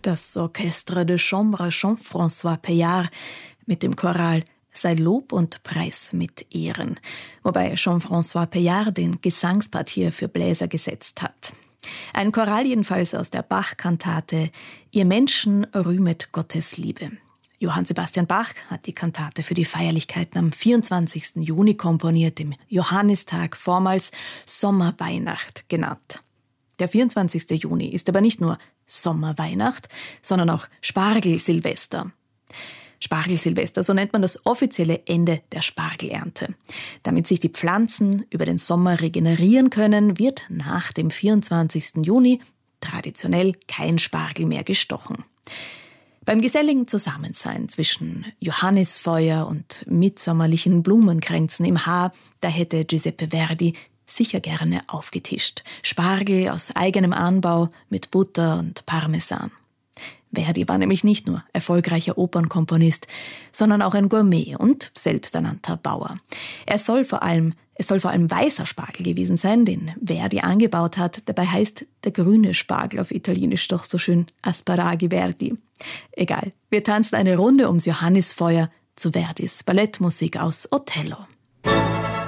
Das Orchestre de Chambre Jean-François Payard mit dem Choral Sei Lob und Preis mit Ehren, wobei Jean-François Payard den Gesangspart hier für Bläser gesetzt hat. Ein Choral jedenfalls aus der Bach-Kantate Ihr Menschen rühmet Gottes Liebe. Johann Sebastian Bach hat die Kantate für die Feierlichkeiten am 24. Juni komponiert, dem Johannistag, vormals Sommerweihnacht genannt. Der 24. Juni ist aber nicht nur Sommerweihnacht, sondern auch Spargelsilvester. Spargelsilvester, so nennt man das offizielle Ende der Spargelernte. Damit sich die Pflanzen über den Sommer regenerieren können, wird nach dem 24. Juni traditionell kein Spargel mehr gestochen. Beim geselligen Zusammensein zwischen Johannisfeuer und mitsommerlichen Blumenkränzen im Haar, da hätte Giuseppe Verdi sicher gerne aufgetischt. Spargel aus eigenem Anbau mit Butter und Parmesan. Verdi war nämlich nicht nur erfolgreicher Opernkomponist, sondern auch ein Gourmet und selbsternannter Bauer. Es soll vor allem weißer Spargel gewesen sein, den Verdi angebaut hat. Dabei heißt der grüne Spargel auf Italienisch doch so schön Asparagi Verdi. Egal, wir tanzen eine Runde ums Johannisfeuer zu Verdis Ballettmusik aus Othello.